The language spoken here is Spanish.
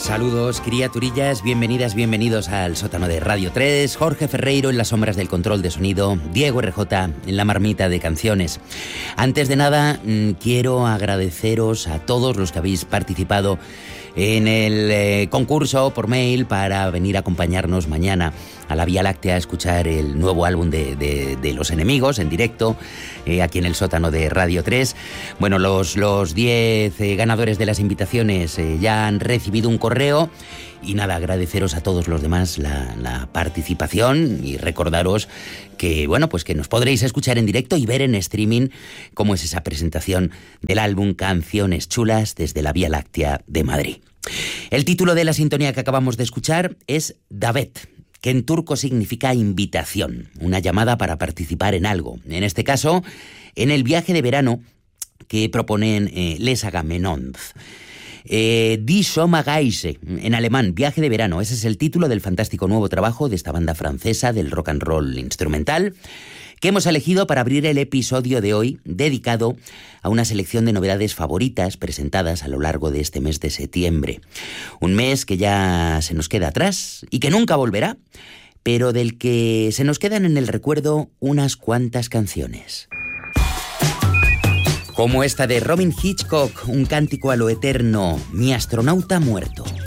Saludos, criaturillas, bienvenidas, bienvenidos al sótano de Radio 3, Jorge Ferreiro en las sombras del control de sonido, Diego RJ en la marmita de canciones. Antes de nada, quiero agradeceros a todos los que habéis participado en el concurso por mail para venir a acompañarnos mañana a la Vía Láctea a escuchar el nuevo álbum de Los Enemigos en directo, aquí en el sótano de Radio 3. Bueno, los 10 ganadores de las invitaciones ya han recibido un correo y nada, agradeceros a todos los demás la participación y recordaros que, bueno, pues que nos podréis escuchar en directo y ver en streaming cómo es esa presentación del álbum Canciones Chulas desde la Vía Láctea de Madrid. El título de la sintonía que acabamos de escuchar es Davet, que en turco significa invitación, una llamada para participar en algo. En este caso, en el viaje de verano que proponen Les Agamenons. Die Sommerreise, en alemán, viaje de verano. Ese es el título del fantástico nuevo trabajo de esta banda francesa del rock and roll instrumental, que hemos elegido para abrir el episodio de hoy, dedicado a una selección de novedades favoritas presentadas a lo largo de este mes de septiembre. Un mes que ya se nos queda atrás y que nunca volverá, pero del que se nos quedan en el recuerdo unas cuantas canciones. Como esta de Robin Hitchcock, un cántico a lo eterno, Mi astronauta muerto.